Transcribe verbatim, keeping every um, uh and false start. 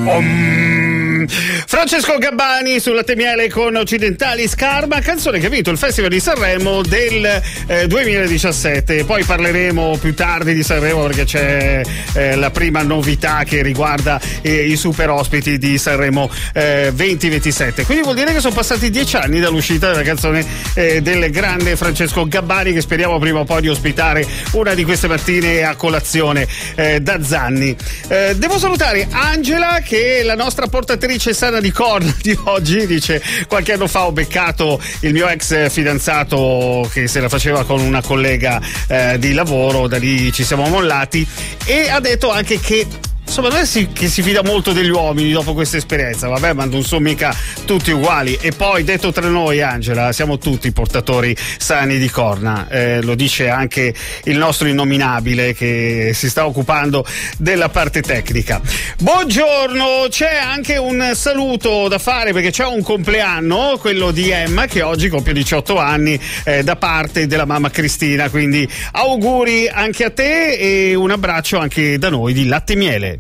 Om. Francesco Gabbani sulla Latte e Miele con Occidentali Scarma, canzone che ha vinto il Festival di Sanremo del eh, duemiladiciassette. Poi parleremo più tardi di Sanremo perché c'è eh, la prima novità che riguarda eh, i super ospiti di Sanremo eh, venti ventisette. Quindi vuol dire che sono passati dieci anni dall'uscita della canzone eh, del grande Francesco Gabbani, che speriamo prima o poi di ospitare una di queste mattine a colazione eh, da Zanni. Eh, devo salutare Angela, che è la nostra portatrice sana di corna di oggi. Dice: qualche anno fa ho beccato il mio ex fidanzato che se la faceva con una collega eh, di lavoro, da lì ci siamo mollati, e ha detto anche che insomma non è si, che si fida molto degli uomini dopo questa esperienza. Vabbè, ma non sono mica tutti uguali. E poi, detto tra noi, Angela, siamo tutti portatori sani di corna. Eh, lo dice anche il nostro innominabile che si sta occupando della parte tecnica. Buongiorno, c'è anche un saluto da fare perché c'è un compleanno, quello di Emma, che oggi compie diciotto anni, eh, da parte della mamma Cristina. Quindi auguri anche a te e un abbraccio anche da noi di Latte e Miele.